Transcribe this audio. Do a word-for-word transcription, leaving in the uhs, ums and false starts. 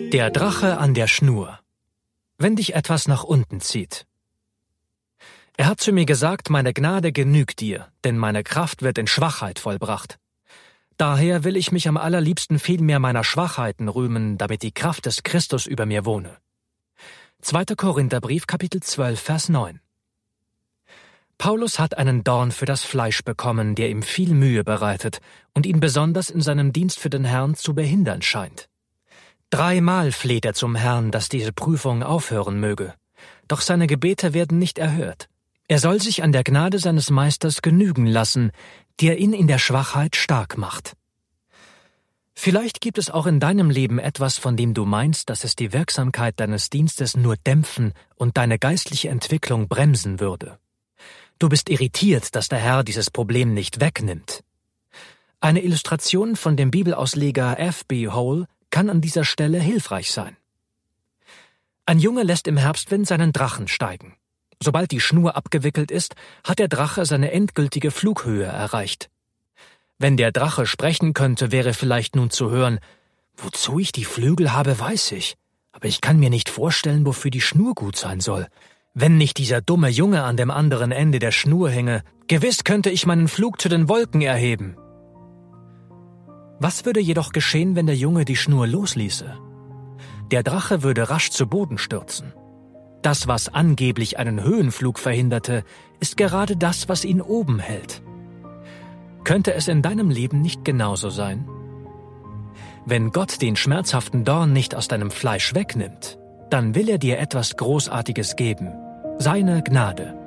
Der Drache an der Schnur. Wenn dich etwas nach unten zieht. Er hat zu mir gesagt, meine Gnade genügt dir, denn meine Kraft wird in Schwachheit vollbracht. Daher will ich mich am allerliebsten vielmehr meiner Schwachheiten rühmen, damit die Kraft des Christus über mir wohne. zweiter Korintherbrief, Kapitel zwölf, Vers neun. Paulus hat einen Dorn für das Fleisch bekommen, der ihm viel Mühe bereitet und ihn besonders in seinem Dienst für den Herrn zu behindern scheint. Dreimal fleht er zum Herrn, dass diese Prüfung aufhören möge. Doch seine Gebete werden nicht erhört. Er soll sich an der Gnade seines Meisters genügen lassen, der ihn in der Schwachheit stark macht. Vielleicht gibt es auch in deinem Leben etwas, von dem du meinst, dass es die Wirksamkeit deines Dienstes nur dämpfen und deine geistliche Entwicklung bremsen würde. Du bist irritiert, dass der Herr dieses Problem nicht wegnimmt. Eine Illustration von dem Bibelausleger F B Hole kann an dieser Stelle hilfreich sein. Ein Junge lässt im Herbstwind seinen Drachen steigen. Sobald die Schnur abgewickelt ist, hat der Drache seine endgültige Flughöhe erreicht. Wenn der Drache sprechen könnte, wäre vielleicht nun zu hören: Wozu ich die Flügel habe, weiß ich, aber ich kann mir nicht vorstellen, wofür die Schnur gut sein soll. Wenn nicht dieser dumme Junge an dem anderen Ende der Schnur hänge, gewiss könnte ich meinen Flug zu den Wolken erheben. Was würde jedoch geschehen, wenn der Junge die Schnur losließe? Der Drache würde rasch zu Boden stürzen. Das, was angeblich einen Höhenflug verhinderte, ist gerade das, was ihn oben hält. Könnte es in deinem Leben nicht genauso sein? Wenn Gott den schmerzhaften Dorn nicht aus deinem Fleisch wegnimmt, dann will er dir etwas Großartiges geben: seine Gnade.